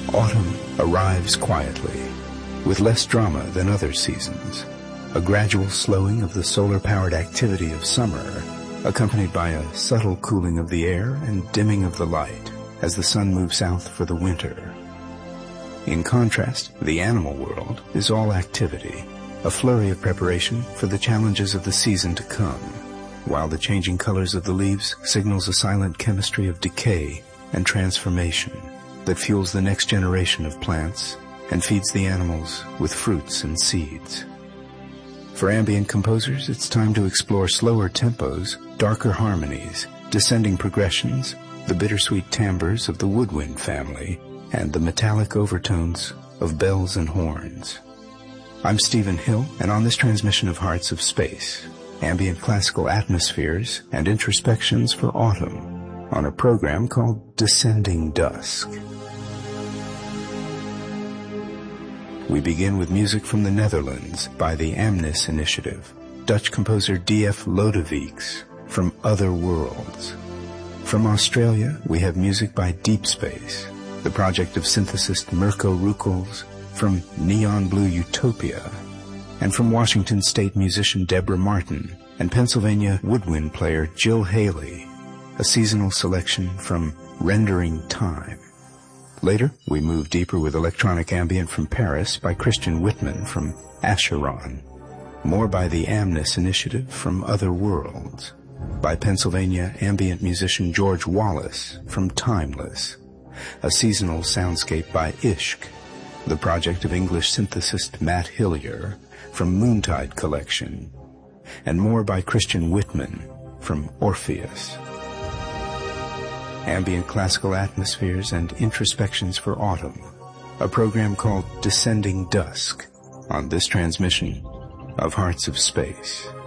Autumn arrives quietly, with less drama than other seasons. A gradual slowing of the solar-powered activity of summer, accompanied by a subtle cooling of the air and dimming of the light as the sun moves south for the winter. In contrast, the animal world is all activity, a flurry of preparation for the challenges of the season to come, while the changing colors of the leaves signals a silent chemistry of decay and transformation that fuels the next generation of plants and feeds the animals with fruits and seeds. For ambient composers, it's time to explore slower tempos, darker harmonies, descending progressions, the bittersweet timbres of the woodwind family, and the metallic overtones of bells and horns. I'm Stephen Hill, and on this transmission of Hearts of Space, ambient classical atmospheres and introspections for autumn, on a program called Descending Dusk. We begin with music from the Netherlands by the Amnis Initiative, Dutch composer D.F. Lodewijks from Other Worlds. From Australia, we have music by Deep Space, the project of synthesist Mirko Ruckels from Neon Blue Utopia, and from Washington State musician Deborah Martin and Pennsylvania woodwind player Jill Haley, a seasonal selection from Rendering Time. Later, we move deeper with electronic ambient from Paris by Christian Whitman from Acheron. More by the Amnis Initiative from Other Worlds. By Pennsylvania ambient musician George Wallace from Timeless. A seasonal soundscape by Ishq, the project of English synthesist Matt Hillier from Moontide Collection. And more by Christian Whitman from Orpheus. Ambient classical atmospheres and introspections for autumn, a program called Descending Dusk on this transmission of Hearts of Space.